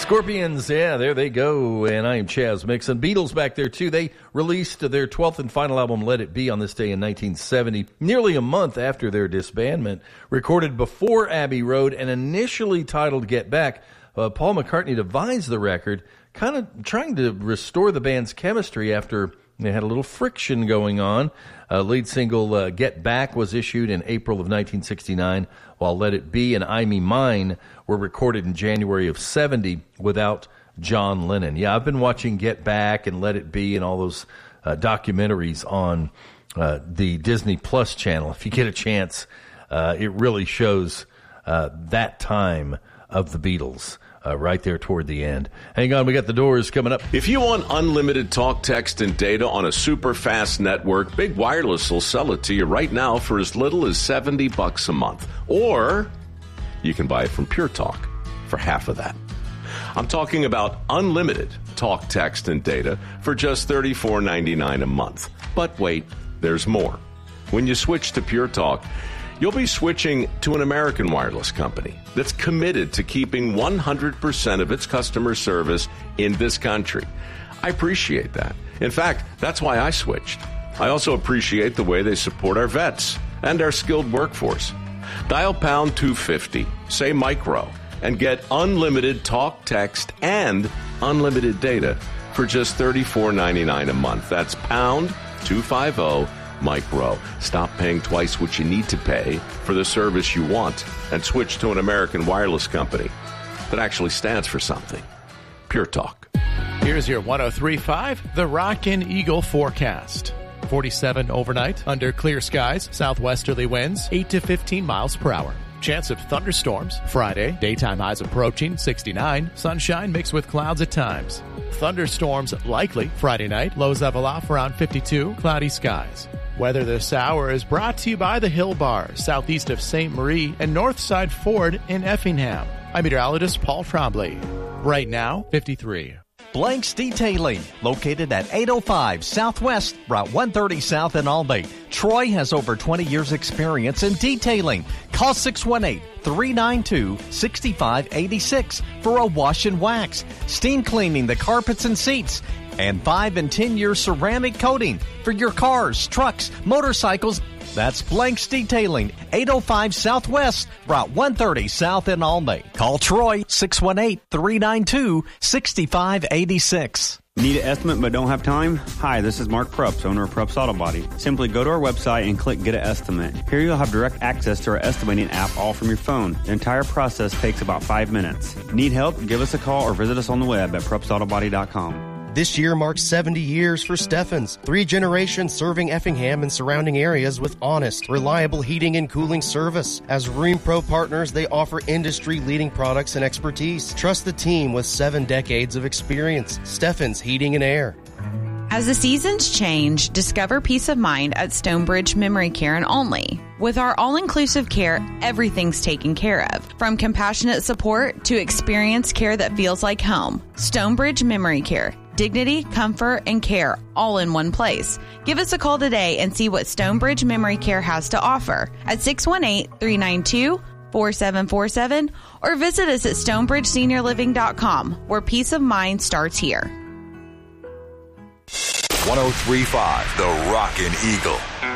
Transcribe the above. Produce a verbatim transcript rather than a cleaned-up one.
Scorpions, yeah, there they go. And I am Chaz Mixon. Beatles back there, too. They released their twelfth and final album, Let It Be, on this day in nineteen seventy, nearly a month after their disbandment. Recorded before Abbey Road and initially titled Get Back, uh, Paul McCartney devised the record, kind of trying to restore the band's chemistry after they had a little friction going on. Uh, lead single uh, Get Back was issued in April of nineteen sixty-nine, while Let It Be and I Me Mine were recorded in January of seventy without John Lennon. Yeah, I've been watching Get Back and Let It Be and all those uh, documentaries on uh, the Disney Plus channel. If you get a chance, uh, it really shows uh, that time of the Beatles. Uh, right there toward the end. Hang on, we got the Doors coming up. If you want unlimited talk, text, and data on a super fast network, Big Wireless will sell it to you right now for as little as seventy bucks a month. Or you can buy it from Pure Talk for half of that. I'm talking about unlimited talk, text, and data for just thirty-four ninety-nine a month. But wait, there's more. When you switch to Pure Talk, you'll be switching to an American wireless company that's committed to keeping one hundred percent of its customer service in this country. I appreciate that. In fact, that's why I switched. I also appreciate the way they support our vets and our skilled workforce. Dial pound two fifty, say micro, and get unlimited talk, text, and unlimited data for just thirty-four ninety-nine a month. That's pound two fifty, micro. Stop paying twice what you need to pay for the service you want and switch to an American wireless company that actually stands for something. Pure Talk. Here's your one oh three point five, The Rockin' Eagle forecast. forty-seven overnight, under clear skies, southwesterly winds, eight to fifteen miles per hour. Chance of thunderstorms Friday, daytime highs approaching sixty-nine, sunshine mixed with clouds at times. Thunderstorms likely Friday night, lows level off around fifty-two, cloudy skies. Weather this hour is brought to you by the Hill Bar, southeast of Saint Marie and Northside Ford in Effingham. I'm meteorologist Paul Trombley. Right now, fifty-three. Blank's Detailing, located at eight oh five Southwest, Route one thirty South in Albany. Troy has over twenty years experience in detailing. Call six one eight, three nine two, six five eight six for a wash and wax, steam cleaning the carpets and seats, and five and ten year ceramic coating for your cars, trucks, motorcycles. That's Blank's Detailing, eight oh five Southwest, Route one thirty South in Albany. Call Troy, six one eight, three nine two, six five eight six. Need an estimate but don't have time? Hi, this is Mark Prups, owner of Prups Auto Body. Simply go to our website and click Get an Estimate. Here you'll have direct access to our estimating app all from your phone. The entire process takes about five minutes. Need help? Give us a call or visit us on the web at prups auto body dot com. This year marks seventy years for Steffens. Three generations serving Effingham and surrounding areas with honest, reliable heating and cooling service. As Rheem Pro partners, they offer industry-leading products and expertise. Trust the team with seven decades of experience. Steffens Heating and Air. As the seasons change, discover peace of mind at Stonebridge Memory Care and Only. With our all-inclusive care, everything's taken care of. From compassionate support to experienced care that feels like home. Stonebridge Memory Care. Dignity, comfort, and care all in one place. Give us a call today and see what Stonebridge Memory Care has to offer at six one eight, three nine two, four seven four seven or visit us at stonebridge senior living dot com, where peace of mind starts here. one oh three point five, The Rockin' Eagle.